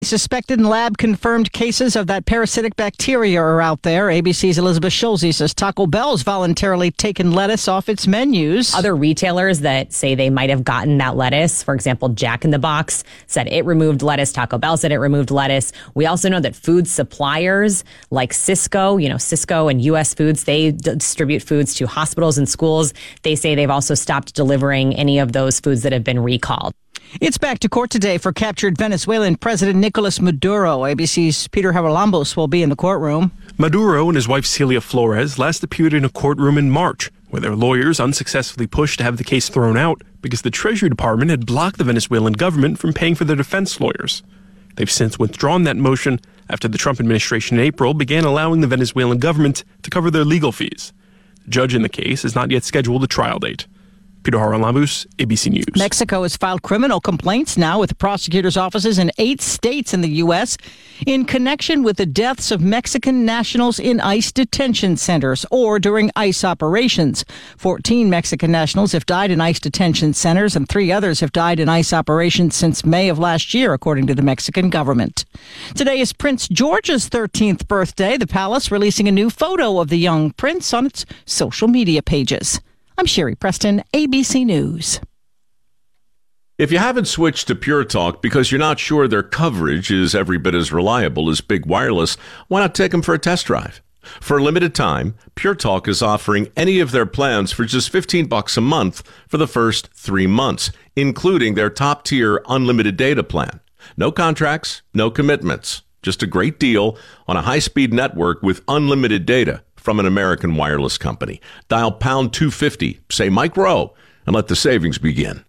Suspected and lab-confirmed cases of that parasitic bacteria are out there. ABC's Elizabeth Schulze says Taco Bell's voluntarily taken lettuce off its menus. Other retailers that say they might have gotten that lettuce, for example, Jack in the Box said it removed lettuce. Taco Bell said it removed lettuce. We also know that food suppliers like Cisco and U.S. Foods, they distribute foods to hospitals and schools. They say they've also stopped delivering any of those foods that have been recalled. It's back to court today for captured Venezuelan President Nicolas Maduro. ABC's Peter Haralambos will be in the courtroom. Maduro and his wife Celia Flores last appeared in a courtroom in March, where their lawyers unsuccessfully pushed to have the case thrown out because the Treasury Department had blocked the Venezuelan government from paying for their defense lawyers. They've since withdrawn that motion after the Trump administration in April began allowing the Venezuelan government to cover their legal fees. The judge in the case has not yet scheduled a trial date. Peter Haralambos, ABC News. Mexico has filed criminal complaints now with prosecutors' offices in 8 states in the U.S. in connection with the deaths of Mexican nationals in ICE detention centers or during ICE operations. 14 Mexican nationals have died in ICE detention centers and 3 others have died in ICE operations since May of last year, according to the Mexican government. Today is Prince George's 13th birthday. The palace releasing a new photo of the young prince on its social media pages. I'm Sherry Preston, ABC News. If you haven't switched to Pure Talk because you're not sure their coverage is every bit as reliable as Big Wireless, why not take them for a test drive? For a limited time, Pure Talk is offering any of their plans for just $15 a month for the first 3 months, including their top-tier unlimited data plan. No contracts, no commitments, just a great deal on a high-speed network with unlimited data from an American wireless company. Dial pound 250, say Mike Rowe, and let the savings begin.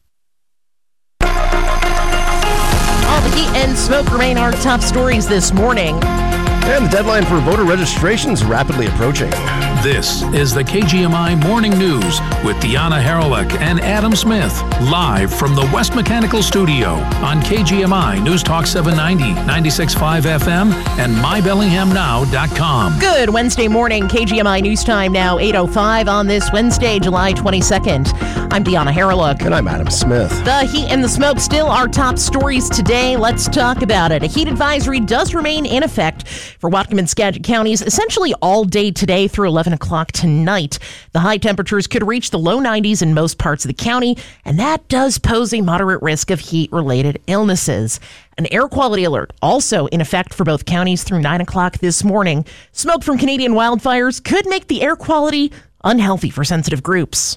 All the heat and smoke remain our top stories this morning. And the deadline for voter registration is rapidly approaching. This is the KGMI Morning News with Deanna Haralick and Adam Smith, live from the West Mechanical Studio on KGMI News Talk 790, 96.5 FM, and MyBellinghamNow.com. Good Wednesday morning, KGMI News Time now 8:05 on this Wednesday, July 22nd. I'm Deanna Haralick. And I'm Adam Smith. The heat and the smoke still our top stories today. Let's talk about it. A heat advisory does remain in effect for Whatcom and Skagit counties essentially all day today through 11 o'clock tonight. The high temperatures could reach the low 90s in most parts of the county, and that does pose a moderate risk of heat-related illnesses. An air quality alert also in effect for both counties through 9 o'clock this morning. Smoke from Canadian wildfires could make the air quality unhealthy for sensitive groups.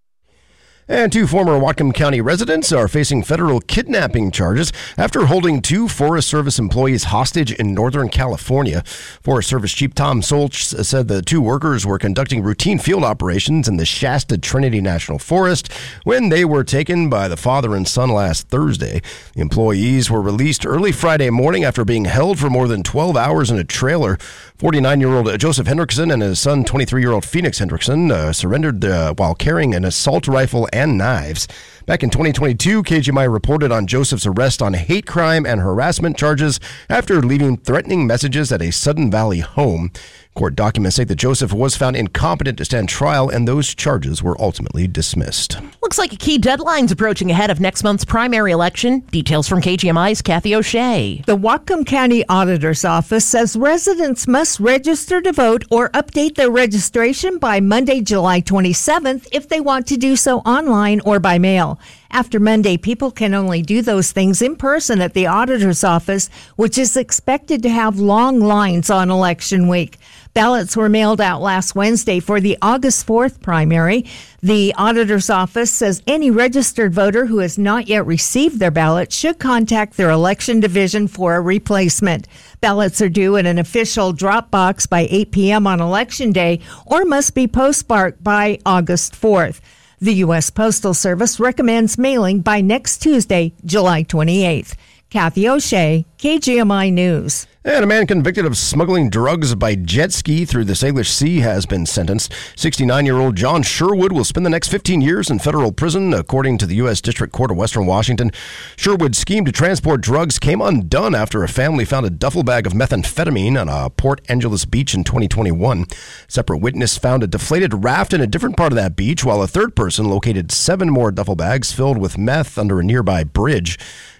And 2 former Whatcom County residents are facing federal kidnapping charges after holding 2 Forest Service employees hostage in Northern California. Forest Service Chief Tom Solch said the 2 workers were conducting routine field operations in the Shasta Trinity National Forest when they were taken by the father and son last Thursday. The employees were released early Friday morning after being held for more than 12 hours in a trailer. 49-year-old Joseph Hendrickson and his son, 23-year-old Phoenix Hendrickson, surrendered while carrying an assault rifle and knives. Back in 2022, KGMI reported on Joseph's arrest on hate crime and harassment charges after leaving threatening messages at a Sudden Valley home. Court documents say that Joseph was found incompetent to stand trial, and those charges were ultimately dismissed. Looks like a key deadline's approaching ahead of next month's primary election. Details from KGMI's Kathy O'Shea. The Whatcom County Auditor's Office says residents must register to vote or update their registration by Monday, July 27th if they want to do so online or by mail. After Monday, people can only do those things in person at the auditor's office, which is expected to have long lines on election week. Ballots were mailed out last Wednesday for the August 4th primary. The auditor's office says any registered voter who has not yet received their ballot should contact their election division for a replacement. Ballots are due in an official drop box by 8 p.m. on Election Day or must be postmarked by August 4th. The U.S. Postal Service recommends mailing by next Tuesday, July 28th. Kathy O'Shea, KGMI News. And a man convicted of smuggling drugs by jet ski through the Salish Sea has been sentenced. 69-year-old John Sherwood will spend the next 15 years in federal prison, according to the U.S. District Court of Western Washington. Sherwood's scheme to transport drugs came undone after a family found a duffel bag of methamphetamine on a Port Angeles beach in 2021. Separate witness found a deflated raft in a different part of that beach, while a third person located 7 more duffel bags filled with meth under a nearby bridge.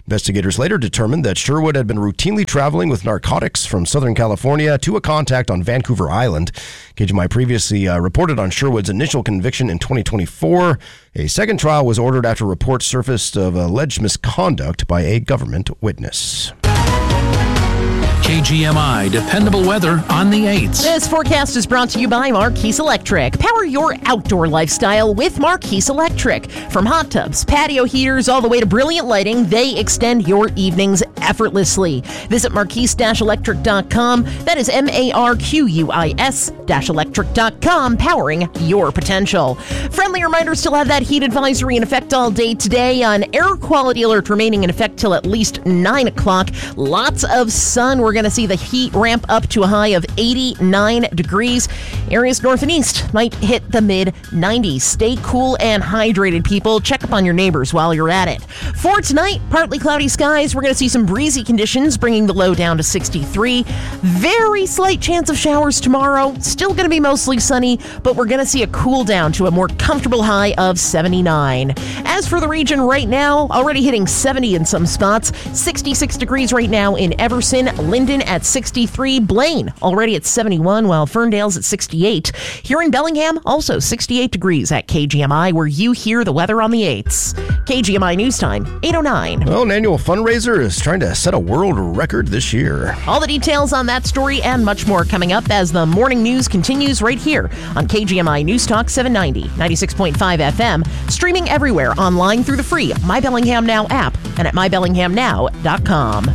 Investigators later determined that Sherwood had been routinely traveling with narcotics from Southern California to a contact on Vancouver Island. KGMI previously reported on Sherwood's initial conviction in 2024. A second trial was ordered after reports surfaced of alleged misconduct by a government witness. KGMI dependable weather on the 8s. This forecast is brought to you by Marquise Electric. Power your outdoor lifestyle with Marquise Electric. From hot tubs, patio heaters, all the way to brilliant lighting, they extend your evenings effortlessly. Visit marquise-electric.com. That is MARQUIS-electric.com, powering your potential. Friendly reminder, still have that heat advisory in effect all day today. An air quality alert remaining in effect till at least 9 o'clock. Lots of sun. We're going to see the heat ramp up to a high of 89 degrees. Areas north and east might hit the mid-90s. Stay cool and hydrated, people. Check up on your neighbors while you're at it. For tonight, partly cloudy skies. We're going to see some breezy conditions, bringing the low down to 63. Very slight chance of showers tomorrow. Still going to be mostly sunny, but we're going to see a cool down to a more comfortable high of 79. As for the region right now, already hitting 70 in some spots. 66 degrees right now in Everson. Linden at 63, Blaine already at 71, while Ferndale's at 68. Here in Bellingham, also 68 degrees at KGMI, where you hear the weather on the 8s. KGMI News Time, 8:09. Well, an annual fundraiser is trying to set a world record this year. All the details on that story and much more coming up as the morning news continues right here on KGMI News Talk 790, 96.5 FM, streaming everywhere online through the free My Bellingham Now app and at mybellinghamnow.com.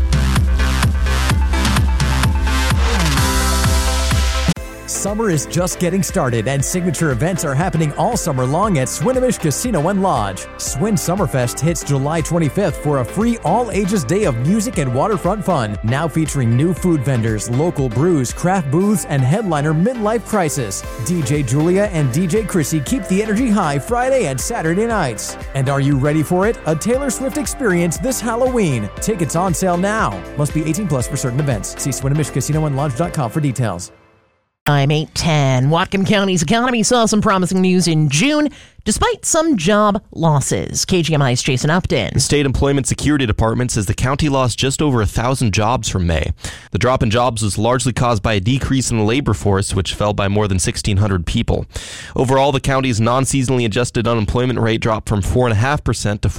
Summer is just getting started, and signature events are happening all summer long at Swinomish Casino and Lodge. Swin Summerfest hits July 25th for a free all-ages day of music and waterfront fun, now featuring new food vendors, local brews, craft booths, and headliner Midlife Crisis. DJ Julia and DJ Chrissy keep the energy high Friday and Saturday nights. And are you ready for it? A Taylor Swift experience this Halloween. Tickets on sale now. Must be 18 plus for certain events. See SwinomishCasinoandLodge.com for details. I'm 8:10. Whatcom County's economy saw some promising news in June, despite some job losses. KGMI's Jason Upton. The State Employment Security Department says the county lost just over 1,000 jobs from May. The drop in jobs was largely caused by a decrease in the labor force, which fell by more than 1,600 people. Overall, the county's non-seasonally adjusted unemployment rate dropped from 4.5% to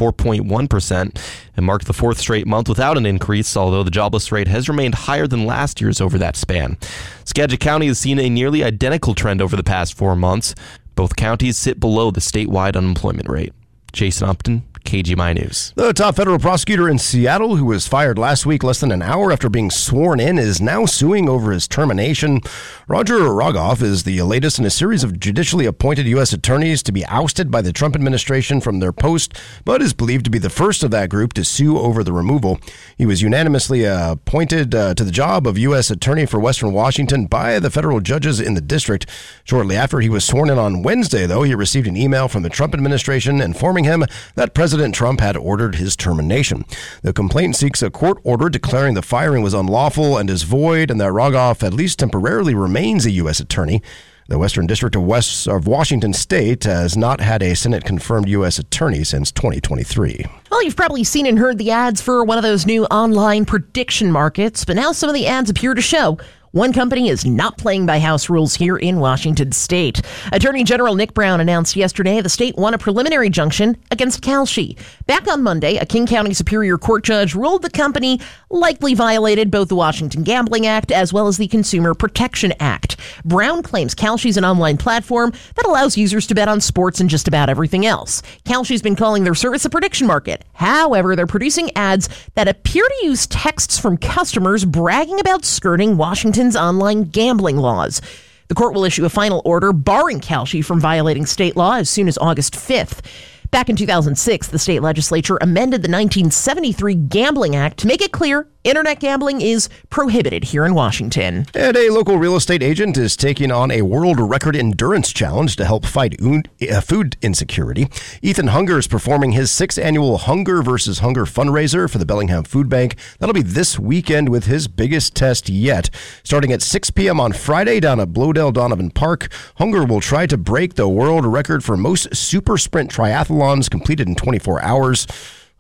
4.1% and marked the fourth straight month without an increase, although the jobless rate has remained higher than last year's over that span. Skagit County has seen a nearly identical trend over the past 4 months. Both counties sit below the statewide unemployment rate. Jason Upton, KGMI News. The top federal prosecutor in Seattle, who was fired last week less than an hour after being sworn in, is now suing over his termination. Roger Rogoff is the latest in a series of judicially appointed U.S. attorneys to be ousted by the Trump administration from their post, but is believed to be the first of that group to sue over the removal. He was unanimously appointed to the job of U.S. Attorney for Western Washington by the federal judges in the district. Shortly after he was sworn in on Wednesday, though, he received an email from the Trump administration informing him that President Trump had ordered his termination. The complaint seeks a court order declaring the firing was unlawful and is void, and that Rogoff at least temporarily remains a U.S. attorney. The Western District of Washington State has not had a Senate-confirmed U.S. attorney since 2023. Well, you've probably seen and heard the ads for one of those new online prediction markets, but now some of the ads appear to show one company is not playing by house rules here in Washington State. Attorney General Nick Brown announced yesterday the state won a preliminary injunction against Kalshi. Back on Monday, a King County Superior Court judge ruled the company likely violated both the Washington Gambling Act as well as the Consumer Protection Act. Brown claims Kalshi's an online platform that allows users to bet on sports and just about everything else. Kalshi's been calling their service a prediction market. However, they're producing ads that appear to use texts from customers bragging about skirting Washington's online gambling laws. The court will issue a final order barring Kalshi from violating state law as soon as August 5th. Back in 2006, the state legislature amended the 1973 Gambling Act to make it clear internet gambling is prohibited here in Washington. And a local real estate agent is taking on a world record endurance challenge to help fight food insecurity. Ethan Hunger is performing his 6th annual Hunger vs. Hunger fundraiser for the Bellingham Food Bank. That'll be this weekend with his biggest test yet. Starting at 6 p.m. on Friday down at Blodell Donovan Park, Hunger will try to break the world record for most super sprint triathlons completed in 24 hours.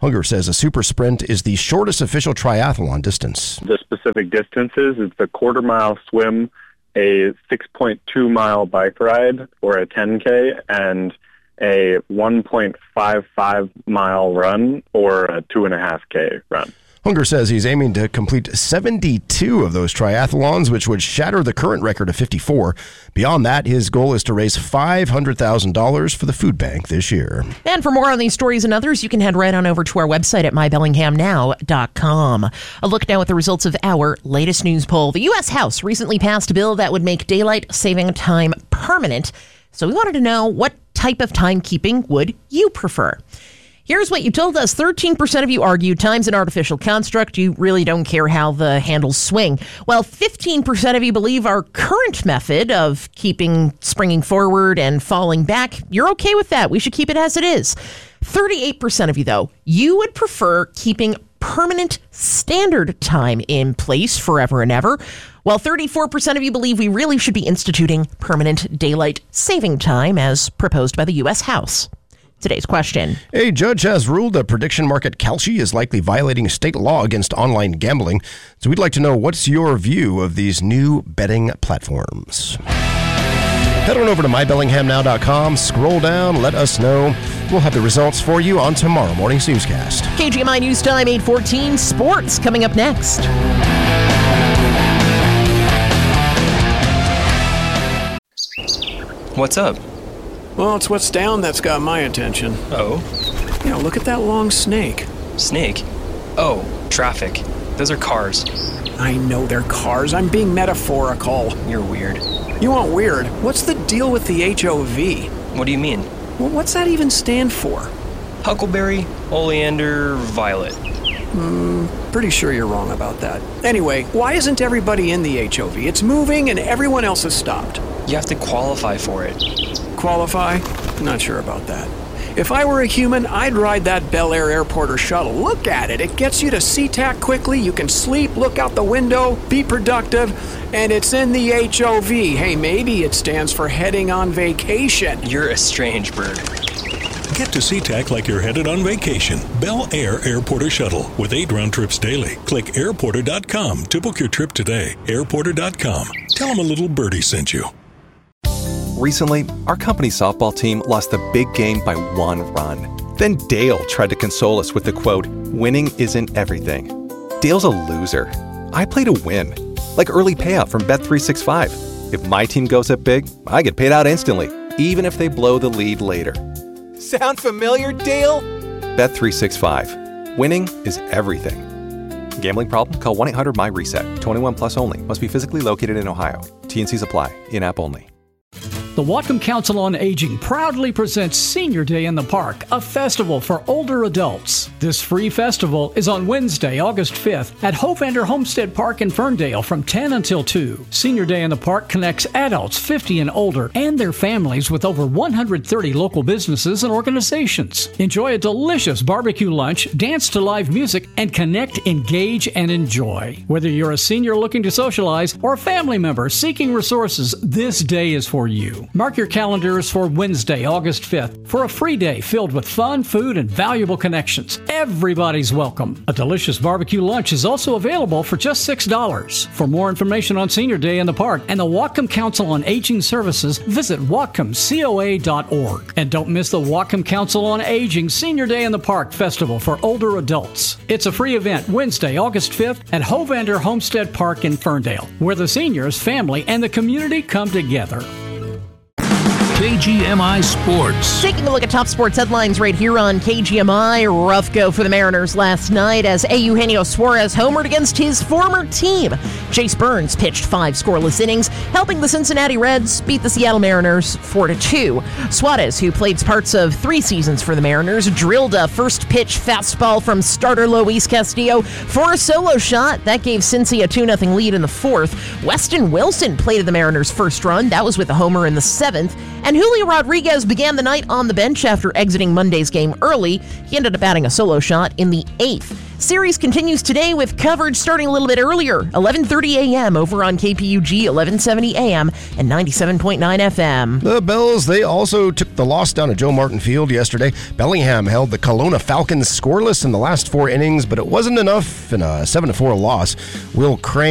Hunger says a super sprint is the shortest official triathlon distance. The specific distances, it's a quarter-mile swim, a 6.2-mile bike ride, or a 10K, and a 1.55-mile run, or a 2.5K run. Hunger says he's aiming to complete 72 of those triathlons, which would shatter the current record of 54. Beyond that, his goal is to raise $500,000 for the food bank this year. And for more on these stories and others, you can head right on over to our website at mybellinghamnow.com. A look now at the results of our latest news poll. The U.S. House recently passed a bill that would make daylight saving time permanent. So we wanted to know, what type of timekeeping would you prefer? Here's what you told us. 13% of you argued time's an artificial construct. You really don't care how the handles swing. While 15% of you believe our current method of springing forward and falling back, you're okay with that. We should keep it as it is. 38% of you, though, you would prefer keeping permanent standard time in place forever and ever, while 34% of you believe we really should be instituting permanent daylight saving time as proposed by the U.S. House. Today's question. A judge has ruled the prediction market Kalshi is likely violating state law against online gambling. So we'd like to know, what's your view of these new betting platforms? Head on over to mybellinghamnow.com, scroll down, let us know. We'll have the results for you on tomorrow morning's newscast. KGMI News Time 8:14, sports coming up next. What's up? Well, it's what's down that's got my attention. Oh? Yeah, look at that long snake. Snake? Oh, traffic. Those are cars. I know they're cars. I'm being metaphorical. You're weird. You want weird? What's the deal with the HOV? What do you mean? Well, what's that even stand for? Huckleberry, oleander, violet. Pretty sure you're wrong about that. Anyway, why isn't everybody in the HOV? It's moving and everyone else has stopped. You have to qualify for it. Qualify? Not sure about that. If I were a human, I'd ride that Bel Air airport or shuttle. Look at it. It gets you to SeaTac quickly. You can sleep, look out the window, be productive, and it's in the HOV. Hey, maybe it stands for heading on vacation. You're a strange bird. Get to SeaTac like you're headed on vacation. Bel Air Airport or Shuttle with 8 round trips daily. Click airporter.com to book your trip today. Airporter.com. Tell them a little birdie sent you. Recently, our company's softball team lost the big game by 1 run. Then Dale tried to console us with the quote, "Winning isn't everything." Dale's a loser. I play to win. Like early payout from Bet365. If my team goes up big, I get paid out instantly, even if they blow the lead later. Sound familiar, Dale? Bet365. Winning is everything. Gambling problem? Call 1-800-MY-RESET. 21 plus only. Must be physically located in Ohio. T&Cs apply. In-app only. The Whatcom Council on Aging proudly presents Senior Day in the Park, a festival for older adults. This free festival is on Wednesday, August 5th at Hovander Homestead Park in Ferndale from 10 until 2. Senior Day in the Park connects adults 50 and older and their families with over 130 local businesses and organizations. Enjoy a delicious barbecue lunch, dance to live music, and connect, engage, and enjoy. Whether you're a senior looking to socialize or a family member seeking resources, this day is for you. Mark your calendars for Wednesday, August 5th for a free day filled with fun, food, and valuable connections. Everybody's welcome. A delicious barbecue lunch is also available for just $6. For more information on Senior Day in the Park and the Whatcom Council on Aging Services, visit whatcomcoa.org. And don't miss the Whatcom Council on Aging Senior Day in the Park Festival for older adults. It's a free event Wednesday, August 5th at Hovander Homestead Park in Ferndale, where the seniors, family, and the community come together. KGMI Sports. Taking a look at top sports headlines right here on KGMI. Rough go for the Mariners last night as Eugenio Suarez homered against his former team. Chase Burns pitched 5 scoreless innings, helping the Cincinnati Reds beat the Seattle Mariners 4-2. Suarez, who played parts of 3 seasons for the Mariners, drilled a first-pitch fastball from starter Luis Castillo for a solo shot. That gave Cincy a 2-0 lead in the 4th. Weston Wilson plated the Mariners' first run. That was with a homer in the 7th. And Julio Rodriguez began the night on the bench after exiting Monday's game early. He ended up batting a solo shot in the 8th. Series continues today with coverage starting a little bit earlier, 11:30 a.m. over on KPUG 1170 AM and 97.9 FM. The Bells, they also took the loss down at Joe Martin Field yesterday. Bellingham held the Kelowna Falcons scoreless in the last 4 innings, but it wasn't enough in a 7-4 loss. Will Crane